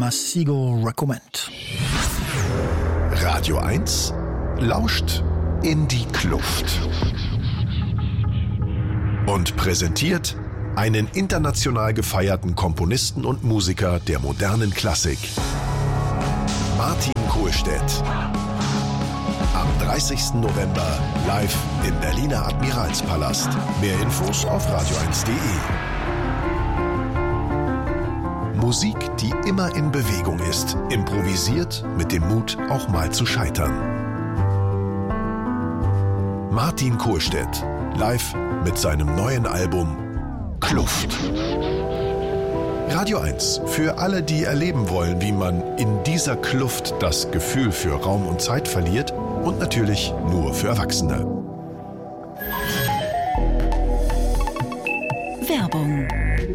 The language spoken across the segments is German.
Masigo Recommend. Radio 1 lauscht in die Kluft und präsentiert einen international gefeierten Komponisten und Musiker der modernen Klassik, Martin Kohlstedt. Am 30. November live im Berliner Admiralspalast. Mehr Infos auf radio1.de. Musik, die immer in Bewegung ist, improvisiert mit dem Mut, auch mal zu scheitern. Martin Kohlstedt, live mit seinem neuen Album Kluft. Radio 1, für alle, die erleben wollen, wie man in dieser Kluft das Gefühl für Raum und Zeit verliert, und natürlich nur für Erwachsene. Werbung.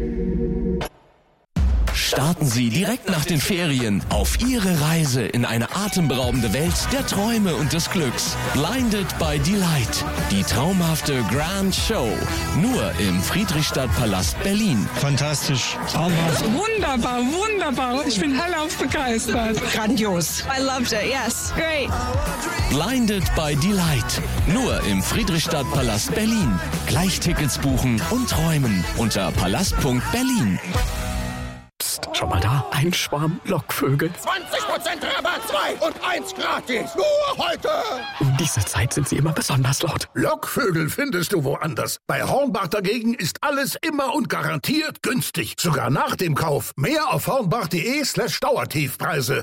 Starten Sie direkt nach den Ferien auf Ihre Reise in eine atemberaubende Welt der Träume und des Glücks. Blinded by Delight. Die traumhafte Grand Show. Nur im Friedrichstadtpalast Berlin. Fantastisch. Wunderbar, wunderbar. Ich bin hellauf begeistert. Grandios. I loved it, yes. Great. Blinded by Delight. Nur im Friedrichstadtpalast Berlin. Gleich Tickets buchen und träumen unter palast.berlin. Schau mal da, ein Schwarm Lockvögel. 20% Rabatt, 2 und 1 gratis. Nur heute. Um diese Zeit sind sie immer besonders laut. Lockvögel findest du woanders. Bei Hornbach dagegen ist alles immer und garantiert günstig. Sogar nach dem Kauf. Mehr auf hornbach.de/Dauertiefpreise.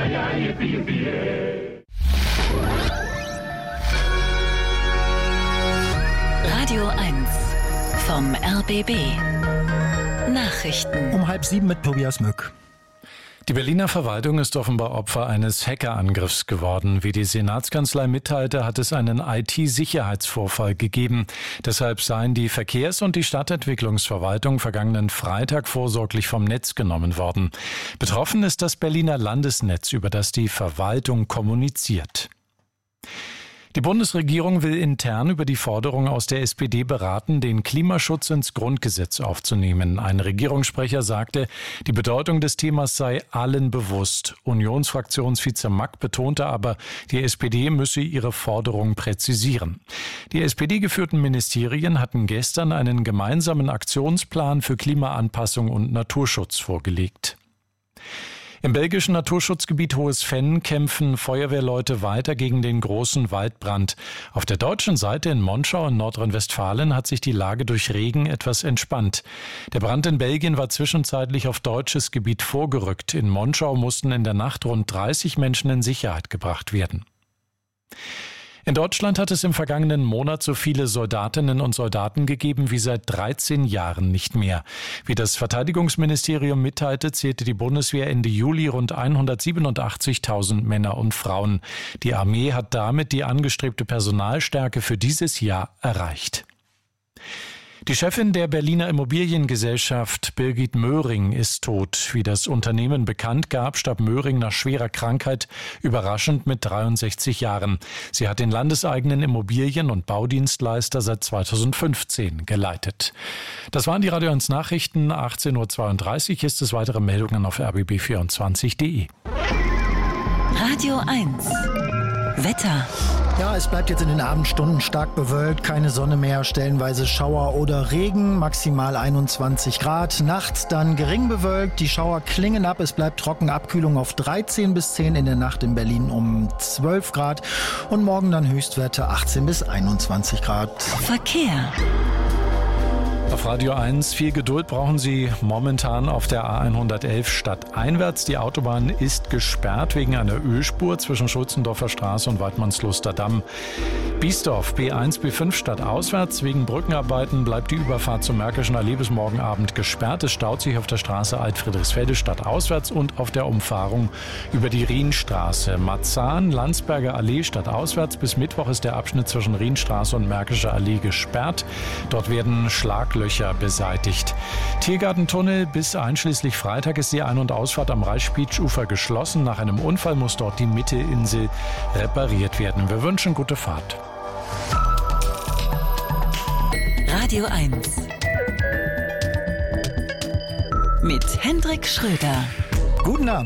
Radio 1 vom RBB. Nachrichten. Um 6:30 mit Tobias Mück. Die Berliner Verwaltung ist offenbar Opfer eines Hackerangriffs geworden. Wie die Senatskanzlei mitteilte, hat es einen IT-Sicherheitsvorfall gegeben. Deshalb seien die Verkehrs- und die Stadtentwicklungsverwaltung vergangenen Freitag vorsorglich vom Netz genommen worden. Betroffen ist das Berliner Landesnetz, über das die Verwaltung kommuniziert. Die Bundesregierung will intern über die Forderung aus der SPD beraten, den Klimaschutz ins Grundgesetz aufzunehmen. Ein Regierungssprecher sagte, die Bedeutung des Themas sei allen bewusst. Unionsfraktionsvize Mack betonte aber, die SPD müsse ihre Forderung präzisieren. Die SPD-geführten Ministerien hatten gestern einen gemeinsamen Aktionsplan für Klimaanpassung und Naturschutz vorgelegt. Im belgischen Naturschutzgebiet Hohes Venn kämpfen Feuerwehrleute weiter gegen den großen Waldbrand. Auf der deutschen Seite in Monschau in Nordrhein-Westfalen hat sich die Lage durch Regen etwas entspannt. Der Brand in Belgien war zwischenzeitlich auf deutsches Gebiet vorgerückt. In Monschau mussten in der Nacht rund 30 Menschen in Sicherheit gebracht werden. In Deutschland hat es im vergangenen Monat so viele Soldatinnen und Soldaten gegeben wie seit 13 Jahren nicht mehr. Wie das Verteidigungsministerium mitteilte, zählte die Bundeswehr Ende Juli rund 187.000 Männer und Frauen. Die Armee hat damit die angestrebte Personalstärke für dieses Jahr erreicht. Die Chefin der Berliner Immobiliengesellschaft, Birgit Möhring, ist tot. Wie das Unternehmen bekannt gab, starb Möhring nach schwerer Krankheit überraschend mit 63 Jahren. Sie hat den landeseigenen Immobilien- und Baudienstleister seit 2015 geleitet. Das waren die Radio 1 Nachrichten. 18.32 Uhr ist es. Weitere Meldungen auf rbb24.de. Radio 1 Wetter. Ja, es bleibt jetzt in den Abendstunden stark bewölkt, keine Sonne mehr, stellenweise Schauer oder Regen, maximal 21 Grad. Nachts dann gering bewölkt, die Schauer klingen ab, es bleibt trocken, Abkühlung auf 13 bis 10, in der Nacht in Berlin um 12 Grad und morgen dann Höchstwerte 18 bis 21 Grad. Verkehr. Auf Radio 1 viel Geduld brauchen Sie momentan auf der A111 stadteinwärts. Die Autobahn ist gesperrt wegen einer Ölspur zwischen Schulzendorfer Straße und Waidmannsluster Damm. Biesdorf B1, B5 stadtauswärts. Wegen Brückenarbeiten bleibt die Überfahrt zur Märkischen Allee bis morgen Abend gesperrt. Es staut sich auf der Straße Alt-Friedrichsfelde stadtauswärts und auf der Umfahrung über die Rienstraße. Marzahn, Landsberger Allee stadtauswärts. Bis Mittwoch ist der Abschnitt zwischen Rienstraße und Märkischer Allee gesperrt. Dort werden Schlaglöcher beseitigt. Tiergartentunnel bis einschließlich Freitag ist die Ein- und Ausfahrt am Reichsbeachufer geschlossen. Nach einem Unfall muss dort die Mittelinsel repariert werden. Wir wünschen gute Fahrt. Radio 1 mit Hendrik Schröder. Guten Abend.